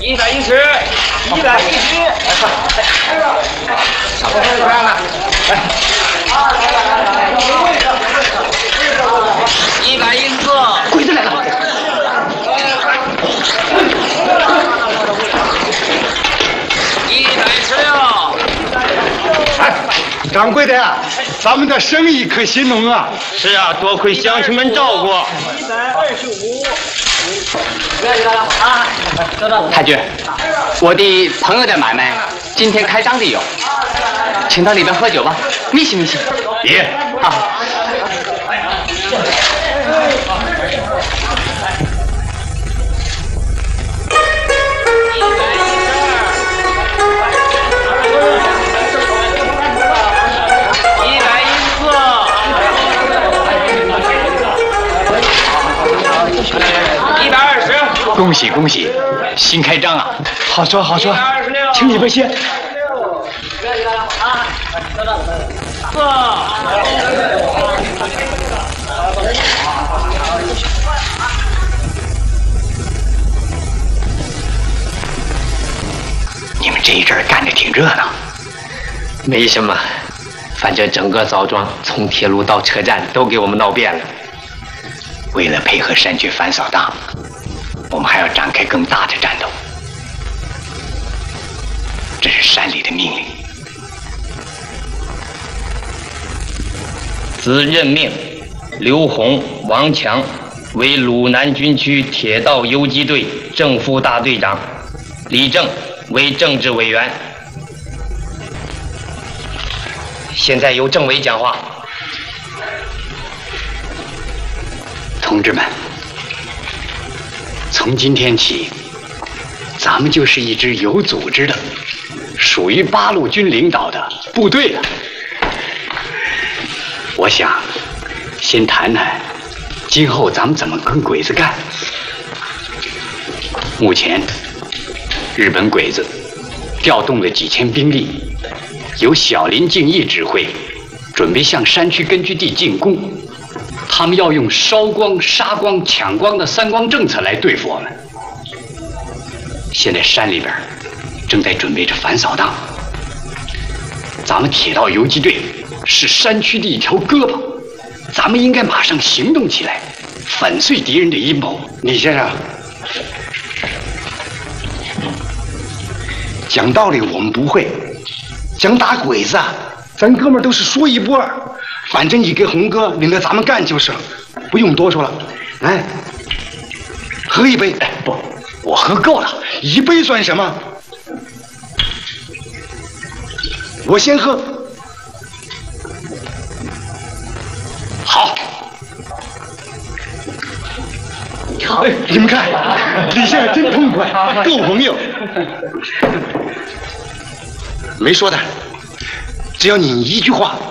110，110，差不多快了，来，114，鬼子来了。116， 哎，掌柜的呀，咱们的生意可兴隆啊！ 是啊，多亏乡亲们照顾。 太君，我的朋友的买卖今天开张的有，请到里边喝酒吧，密西密西。 爷啊。 120， 恭喜恭喜，新开张啊！ 好说好说， 126， 请你们先。 你们这一阵儿干得挺热闹。 没什么，反正整个枣庄从铁路到车站都给我们闹遍了。 为了配合山区反扫荡，我们还要展开更大的战斗。这是山里的命令。 兹任命刘洪、王强为鲁南军区铁道游击队正副大队长，李正为政治委员。现在由政委讲话。 同志们，从今天起，咱们就是一支有组织的、属于八路军领导的部队了。我想先谈谈今后咱们怎么跟鬼子干。目前，日本鬼子调动了几千兵力，由小林敬义指挥，准备向山区根据地进攻。他们要用烧光、杀光、抢光的三光政策来对付我们。现在山里边正在准备着反扫荡，咱们铁道游击队是山区的一条胳膊，咱们应该马上行动起来，粉碎敌人的阴谋。 李先生，讲道理我们不会，讲打鬼子啊，咱哥们儿都是说一不二。反正你给红哥领着咱们干就是了，不用多说了。来，喝一杯。 哎，不，我喝够了， 一杯算什么？我先喝。 好。 好，你们看，李先生真痛快，够朋友。没说的，只要你一句话。